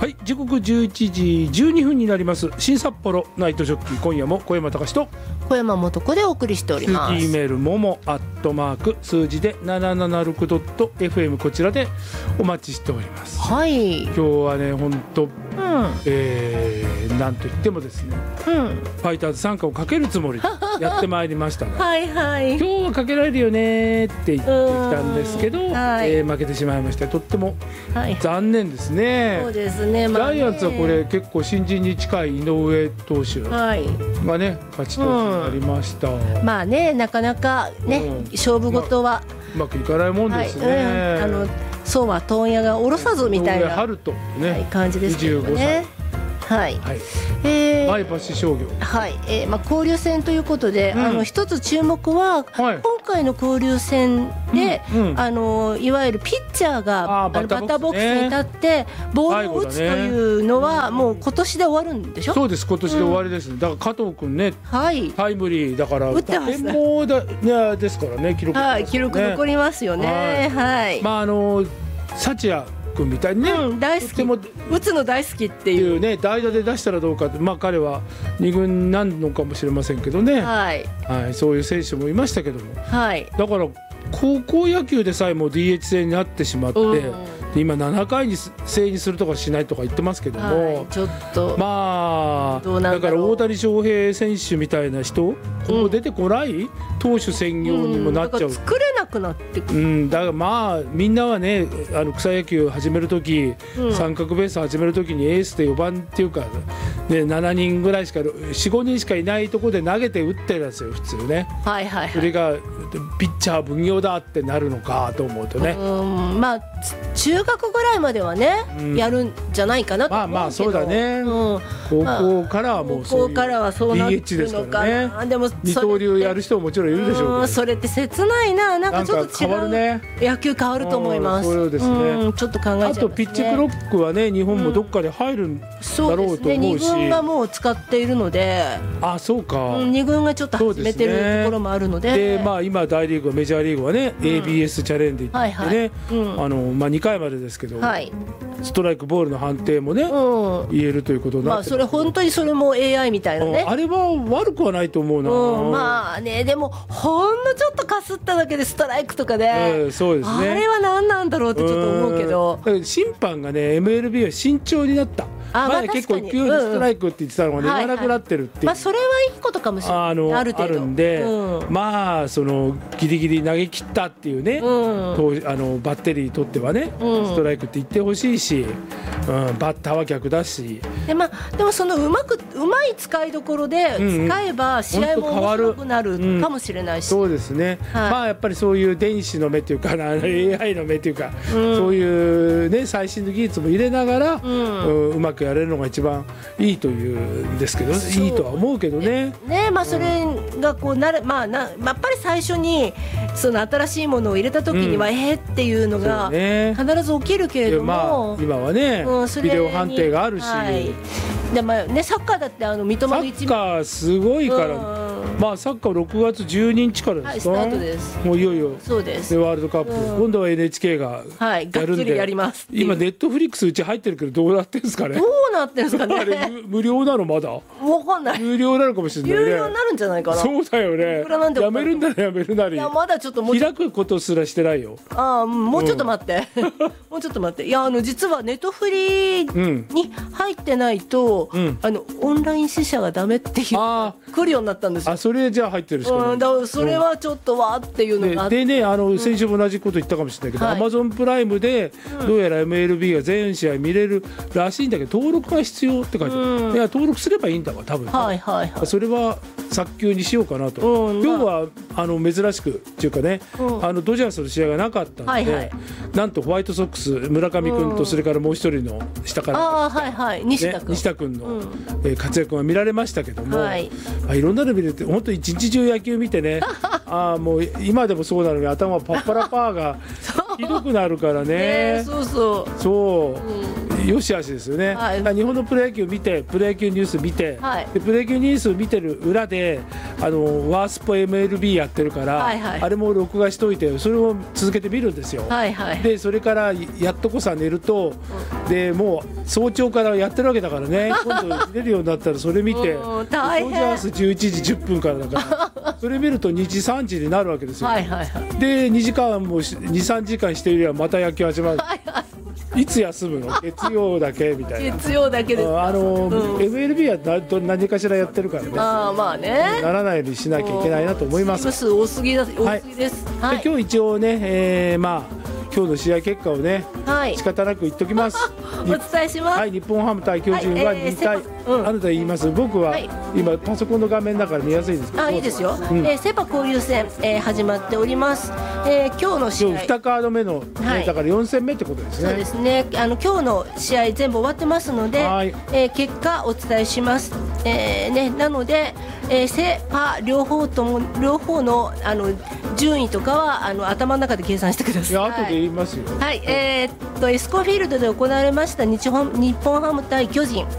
はい、時刻11時12分になります。新札幌ナイトジョッキー、今夜も小山隆と小山素子でお送りしております。 E メールもも@数字で 776.fm こちらでお待ちしております。 はい、 今日はね本当、なんといってもですね、ファイターズ参加をかけるつもりでやってまいりましたがはいはい、 今日はかけられるよねって言ってきたんですけど、負けてしまいまして、とっても残念ですね。 そうですね、 ジャイアンツはこれ結構新人に近い井上投手がね、勝ち投手になりました。 まあね、なかなかね、勝負事はうまくいかないもんですね。 そうは問屋が下ろさずみたいな春とね、 感じですけどね。はい、 前橋商業、 はい、交流戦ということで、一つ注目は、今回の交流戦で、いわゆるピッチャーがバッターボックスに立ってボールを打つというのはもう今年で終わるんでしょ。そうです、今年で終わりです。だから加藤君ね、タイムリーだから打ってました。ですからね、記録残りますよね。はい、 幸也君みたいにね、 大好き、打つの大好きっていうね、代打で出したらどうかって、彼は2軍になるのかもしれませんけどね、そういう選手もいましたけども、だから高校野球でさえも DH 制になってしまって、今7回に制にするとかしないとか言ってますけども、 ちょっとだから大谷翔平選手みたいな人もう出てこない、投手専業にもなっちゃう、 作れなくなってくる。 だからみんなはね、草野球始めるとき、三角ベース始めるときにエースで4番っていうか、ね、7人ぐらいしか 4,5 人しかいないところで投げて打ってるんですよ普通ね。それがピッチャー分業だってなるのかと思うとね、 中学ぐらいまではね、やるんじゃないかなと思うけど、 そうだね、高校からはもうそういう DH ですからね。でも二刀流やる人ももちろんいるでしょうけど、 それって切ないな。なんかちょっと違う、野球変わると思います。 そうですね、 ちょっと考えちゃいますね。 あとピッチクロックはね、日本もどっかで入るんだろうと思うし、 2軍がもう使っているので、 そうか、 2軍がちょっと始めてるところもあるので、 今大リーグはメジャーリーグはね、ABS チャレンジって言ってね、2回までですけど、ストライクボールの判定もね、言えるということになって、 それ本当にそれも AI みたいなね、 あれは悪くはないと思うな。 でもほんのちょっとかすっただけでストライクとかで、 そうですね、 あれは何なんだろうってちょっと思うけど、 審判がね MLB は慎重になった。前結構勢いでストライクって言ってたのがね、言わなくなってるっていう、 それはいいことかもしれない、ある程度あるんで、そのギリギリ投げ切ったっていうね、バッテリーにとってはね、ストライクって言ってほしいし、バッターは逆だし、 でもそのうまい使いどころで使えば試合も面白くなるかもしれないし、 そうですね、やっぱりそういう電子の目っていうかAI の目っていうか、そういうね最新の技術も入れながら、うまくやれるのが一番いいというんですけど、いいとは思うけどね。 それがこうやっぱり最初にその新しいものを入れた時にはっていうのが必ず起きるけれども、 今はねビデオ判定があるし、 でサッカーだって三笘の一部、 サッカーすごいから、サッカー6月12日からですか、 スタートです。 もういよいよそうですワールドカップ、今度は NHK がやるんで、 やります今ネットフリックスうち入ってるけどどうなってんですかね。 どうなってんですかね。 あれ無料なの？まだ分かんない。 有料なのかもしれないね。 有料になるんじゃないかな。 そうだよね。やめるんだね、やめるなり。 まだちょっと開くことすらしてないよ。 もうちょっと待って、もうちょっと待って。いや実はネトフリに入ってないと、オンライン試写がダメっていう来るようになったんですよ。 それじゃあ入ってるしかない。 だからそれはちょっとわっていうのがあって、 でね、先週も同じこと言ったかもしれないけど、Amazon プライムでどうやら MLB が全試合見れるらしいんだけど、登録が必要って書いてある。いや登録すればいいんだわ多分。それは早急にしようかなと。今日は珍しくっていうかね、ドジャースの試合がなかったので、なんとホワイトソックス村上君とそれからもう一人の下から西田君の活躍が見られましたけども、いろんなの見れて本当一日中野球見てねもう今でもそうなのに頭パッパラパーがひどくなるからね。そう、よしあしですよね。日本のプロ野球見て、プロ野球ニュース見て、でプロ野球ニュース見てる裏でワースポ MLB やってるから、あれも録画しといて、それを続けて見るんですよ。でそれからやっとこさ寝ると、でもう早朝からやってるわけだからね。今度出るようになったらそれ見て、ソジャース11時10分からだからそれ見ると2時3時になるわけですよ。で2時間も2、3時間していればまた野球始まる。いつ休むの？月曜だけみたいな。 月曜だけです。 MLB は何かしらやってるからね。 まあね。 ならないようにしなきゃいけないなと思います。 数多すぎです。 今日一応ね、今日の試合結果をね、仕方なく言っときます。 お伝えします。 日本ハム対巨人は2対、あなた言います。僕は今パソコンの画面だから見やすいですけど。 いいですよ。セパ交流戦始まっております。今日の試合 2カード目のだから4戦目ってことですね。 そうですね。今日の試合全部終わってますので、結果お伝えします。なのでセパ両方の順位とかは頭の中で計算してください。 いや後で言いますよ。 エスコンフィールドで行われました日本ハム対巨人、